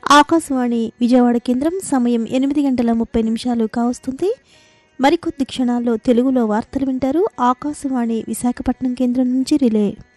ఆకాశవాణి విజయవాడ కేంద్రం సమయం 8:30 కావస్తుంది. మరికొద్ది క్షణాల్లో తెలుగులో వార్తలు వింటారు. ఆకాశవాణి విశాఖపట్నం కేంద్రం నుంచి రిలే.